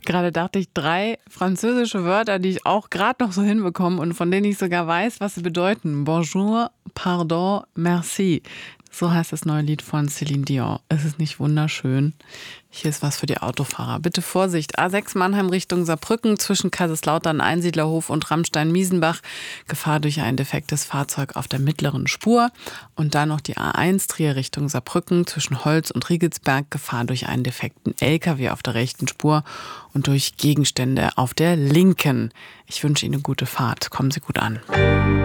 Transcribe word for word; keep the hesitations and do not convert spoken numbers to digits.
Gerade dachte ich, drei französische Wörter, die ich auch gerade noch so hinbekomme und von denen ich sogar weiß, was sie bedeuten. Bonjour, pardon, merci. So heißt das neue Lied von Céline Dion. Ist es nicht wunderschön? Hier ist was für die Autofahrer. Bitte Vorsicht. A sechs Mannheim Richtung Saarbrücken zwischen Kaiserslautern, Einsiedlerhof und Rammstein-Miesenbach. Gefahr durch ein defektes Fahrzeug auf der mittleren Spur. Und dann noch die A eins Trier Richtung Saarbrücken zwischen Holz und Riegelsberg. Gefahr durch einen defekten L K W auf der rechten Spur und durch Gegenstände auf der linken. Ich wünsche Ihnen eine gute Fahrt. Kommen Sie gut an.